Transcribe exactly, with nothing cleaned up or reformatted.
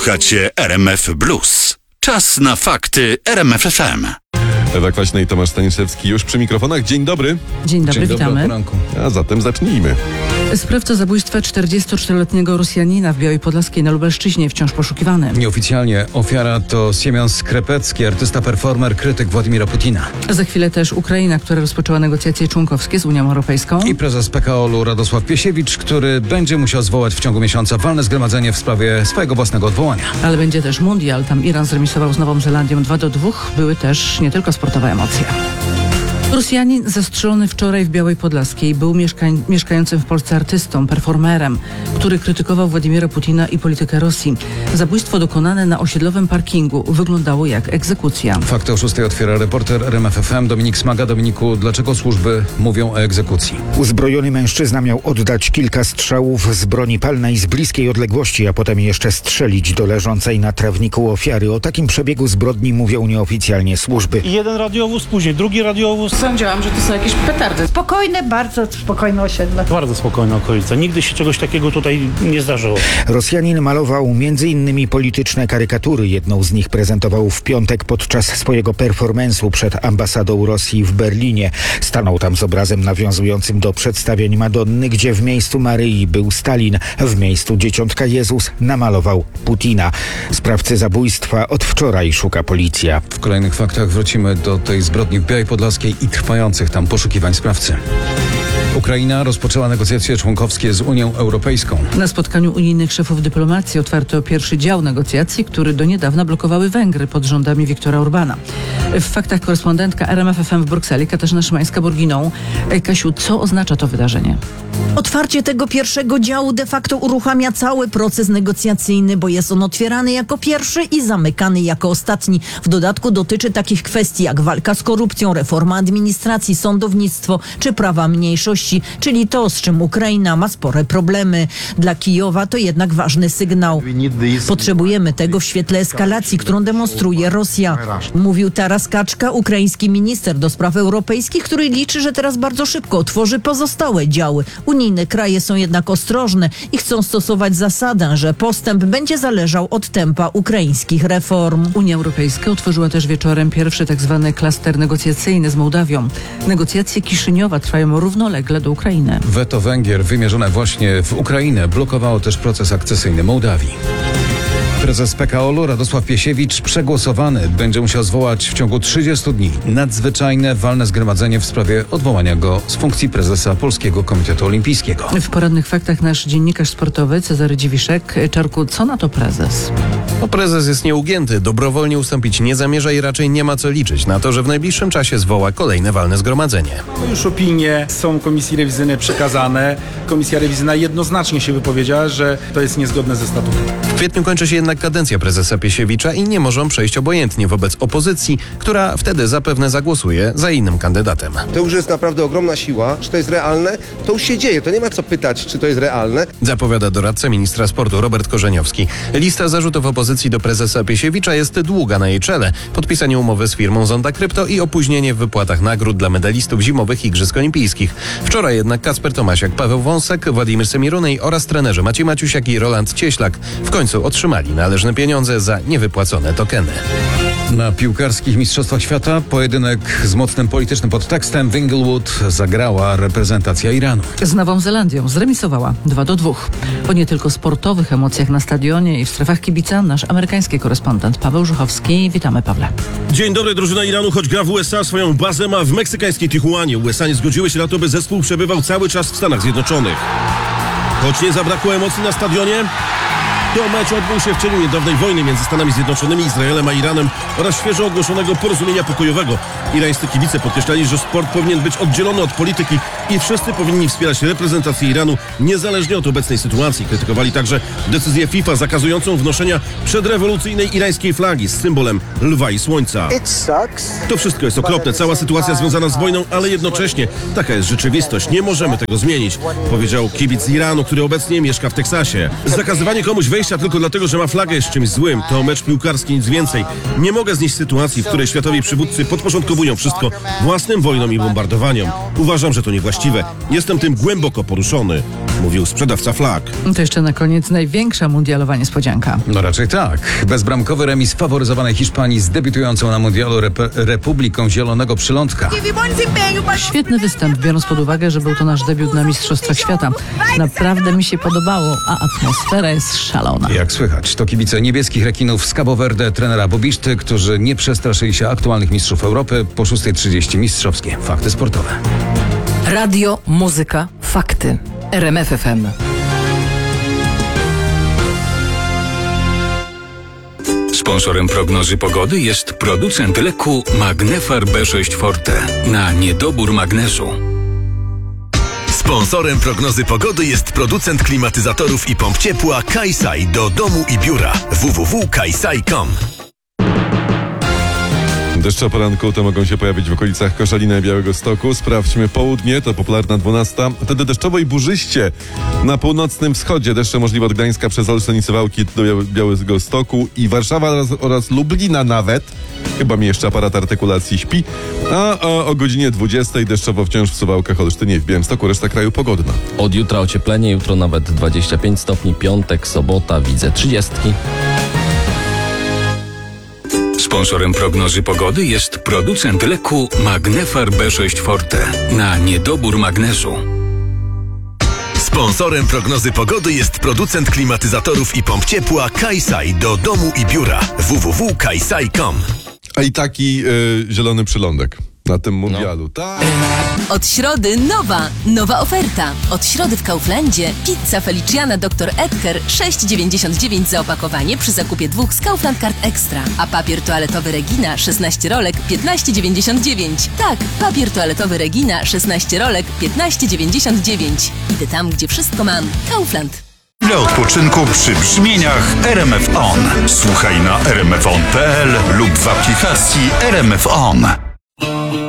Słuchacie R M F Blues. Czas na fakty R M F F M. Ewa Kwaśna i Tomasz Staniszewski już przy mikrofonach. Dzień dobry. Dzień dobry, Dzień dobry, witamy. A zatem zacznijmy. Sprawca zabójstwa czterdziestoczteroletniego Rosjanina w Białej Podlaskiej na Lubelszczyźnie wciąż poszukiwany. Nieoficjalnie ofiara to Siemion Skrepecki, artysta, performer, krytyk Władimira Putina. Za chwilę też Ukraina, która rozpoczęła negocjacje członkowskie z Unią Europejską. I prezes P K O L-u Radosław Piesiewicz, który będzie musiał zwołać w ciągu miesiąca walne zgromadzenie w sprawie swojego własnego odwołania. Ale będzie też mundial. Tam Iran zremisował z Nową Zelandią dwa do dwóch. Były też nie tylko sportowe emocje. Rosjanin zastrzelony wczoraj w Białej Podlaskiej był mieszkań, mieszkającym w Polsce artystą, performerem, który krytykował Władimira Putina i politykę Rosji. Zabójstwo dokonane na osiedlowym parkingu wyglądało jak egzekucja. Fakty o szóstej otwiera reporter R M F F M Dominik Smaga. Dominiku, dlaczego służby mówią o egzekucji? Uzbrojony mężczyzna miał oddać kilka strzałów z broni palnej z bliskiej odległości, a potem jeszcze strzelić do leżącej na trawniku ofiary. O takim przebiegu zbrodni mówią nieoficjalnie służby. I jeden radiowóz, później drugi radiowóz. Sądziłam, że to są jakieś petardy. Spokojne, bardzo spokojne osiedle. Bardzo spokojna okolica. Nigdy się czegoś takiego tutaj nie zdarzyło. Rosjanin malował między innymi polityczne karykatury. Jedną z nich prezentował w piątek podczas swojego performance'u przed ambasadą Rosji w Berlinie. Stanął tam z obrazem nawiązującym do przedstawień Madonny, gdzie w miejscu Maryi był Stalin, w miejscu Dzieciątka Jezus namalował Putina. Sprawcy zabójstwa od wczoraj szuka policja. W kolejnych faktach wrócimy do tej zbrodni w Białej Podlaskiej i trwających tam poszukiwań sprawcy. Ukraina rozpoczęła negocjacje członkowskie z Unią Europejską. Na spotkaniu unijnych szefów dyplomacji otwarto pierwszy dział negocjacji, który do niedawna blokowały Węgry pod rządami Viktora Orbana. W faktach korespondentka R M F F M w Brukseli Katarzyna Szymańska-Borginą. Kasiu, co oznacza to wydarzenie? Otwarcie tego pierwszego działu de facto uruchamia cały proces negocjacyjny, bo jest on otwierany jako pierwszy i zamykany jako ostatni. W dodatku dotyczy takich kwestii jak walka z korupcją, reforma administracji, sądownictwo czy prawa mniejszości, czyli to, z czym Ukraina ma spore problemy. Dla Kijowa to jednak ważny sygnał. Potrzebujemy tego w świetle eskalacji, którą demonstruje Rosja. Mówił Taras Kaczka, ukraiński minister do spraw europejskich, który liczy, że teraz bardzo szybko otworzy pozostałe działy. Unijne kraje są jednak ostrożne i chcą stosować zasadę, że postęp będzie zależał od tempa ukraińskich reform. Unia Europejska otworzyła też wieczorem pierwszy tak zwany klaster negocjacyjny z Mołdawią. Negocjacje Kiszyniowa trwają równolegle do Ukrainy. Weto Węgier wymierzone właśnie w Ukrainę blokowało też proces akcesyjny Mołdawii. Prezes P K O L-u Radosław Piesiewicz przegłosowany będzie musiał zwołać w ciągu trzydziestu dni nadzwyczajne walne zgromadzenie w sprawie odwołania go z funkcji prezesa Polskiego Komitetu Olimpijskiego. W porannych faktach nasz dziennikarz sportowy Cezary Dziwiszek. Czarku, co na to prezes? No, prezes jest nieugięty, dobrowolnie ustąpić nie zamierza i raczej nie ma co liczyć na to, że w najbliższym czasie zwoła kolejne walne zgromadzenie. Już opinie są komisji rewizyjnej przekazane. Komisja rewizyjna jednoznacznie się wypowiedziała, że to jest niezgodne ze statutem. W kwietniu kończy się jednak kadencja prezesa Piesiewicza i nie może on przejść obojętnie wobec opozycji, która wtedy zapewne zagłosuje za innym kandydatem. To już jest naprawdę ogromna siła. Czy to jest realne? To już się dzieje. To nie ma co pytać, czy to jest realne. Zapowiada doradca ministra sportu Robert Korzeniowski. Lista zarzutów opozycji do prezesa Piesiewicza jest długa. Na jej czele podpisanie umowy z firmą Zonda Krypto i opóźnienie w wypłatach nagród dla medalistów zimowych Igrzysk Olimpijskich. Wczoraj jednak Kacper Tomasiak, Paweł Wąsek, Władimir Semirunej oraz trenerzy Maciej Maciusiak i Roland Cieślak w końcu otrzymali należne pieniądze za niewypłacone tokeny. Na piłkarskich Mistrzostwach Świata pojedynek z mocnym politycznym podtekstem w Inglewood zagrała reprezentacja Iranu. Z Nową Zelandią zremisowała dwa do dwóch. O nie tylko sportowych emocjach na stadionie i w strefach kibica nasz amerykański korespondent Paweł Żuchowski. Witamy, Pawle. Dzień dobry. Drużyna Iranu, choć gra w U S A, swoją bazę ma w meksykańskiej Tijuanie. U S A nie zgodziły się na to, by zespół przebywał cały czas w Stanach Zjednoczonych. Choć nie zabrakło emocji na stadionie, to mecz odbył się w cieniu niedawnej wojny między Stanami Zjednoczonymi, Izraelem a Iranem oraz świeżo ogłoszonego porozumienia pokojowego. Irańscy kibice podkreślali, że sport powinien być oddzielony od polityki i wszyscy powinni wspierać reprezentację Iranu niezależnie od obecnej sytuacji. Krytykowali także decyzję FIFA zakazującą wnoszenia przedrewolucyjnej irańskiej flagi z symbolem lwa i słońca. To wszystko jest okropne, cała sytuacja związana z wojną, ale jednocześnie taka jest rzeczywistość. Nie możemy tego zmienić, powiedział kibic z Iranu, który obecnie mieszka w Teksasie. Zakazywanie komuś wejścia tylko dlatego, że ma flagę, jest czymś złym. To mecz piłkarski, nic więcej. Nie mogę znieść sytuacji, w której światowi przywódcy podporządkowują wszystko własnym wojnom i bombardowaniom. Uważam, że to niewłaściwe. Jestem tym głęboko poruszony. mówił sprzedawca flag. To jeszcze na koniec największa mundialowa niespodzianka. No raczej tak. Bezbramkowy remis faworyzowanej Hiszpanii z debiutującą na mundialu Rep- Republiką Zielonego Przylądka. Świetny występ, biorąc pod uwagę, że był to nasz debiut na Mistrzostwach Świata. Naprawdę mi się podobało, a atmosfera jest szalona. Jak słychać, to kibice niebieskich rekinów z Cabo Verde, trenera Bobiszty, którzy nie przestraszyli się aktualnych mistrzów Europy. Po szósta trzydzieści mistrzowskie fakty sportowe. Radio, muzyka, fakty. R M F F M. Sponsorem prognozy pogody jest producent leku Magnefar B sześć Forte na niedobór magnezu. Sponsorem prognozy pogody jest producent klimatyzatorów i pomp ciepła Kaisai do domu i biura. w w w kropka kaisai kropka com. Deszcze o poranku to mogą się pojawić w okolicach Koszalina i Białegostoku. Sprawdźmy południe, to popularna dwunasta. Wtedy deszczowo i burzyście na północnym wschodzie. Deszcze możliwe od Gdańska przez Olsztyn i Suwałki do Białegostoku i Warszawa oraz, oraz Lublina nawet. Chyba mi jeszcze aparat artykulacji śpi. A o, o godzinie dwudziestej deszczowo wciąż w Suwałkach, Olsztynie i w Białymstoku. Reszta kraju pogodna. Od jutra ocieplenie, jutro nawet dwadzieścia pięć stopni, piątek, sobota widzę trzydziestki. Sponsorem prognozy pogody jest producent leku Magnefar B sześć Forte na niedobór magnezu. Sponsorem prognozy pogody jest producent klimatyzatorów i pomp ciepła Kaisai do domu i biura. w w w kropka kaisai kropka com. A i taki y, zielony przylądek na tym mundialu. No. Tak. Od środy nowa, nowa oferta. Od środy w Kauflandzie pizza Feliciana doktor Edgar sześć dziewięćdziesiąt dziewięć za opakowanie przy zakupie dwóch z Kaufland Card Extra. A papier toaletowy Regina szesnaście rolek piętnaście dziewięćdziesiąt dziewięć. Tak, papier toaletowy Regina szesnaście rolek piętnaście dziewięćdziesiąt dziewięć. Idę tam, gdzie wszystko mam. Kaufland. Dla odpoczynku przy brzmieniach R M F On. Słuchaj na r m f on kropka p l lub w aplikacji R M F On.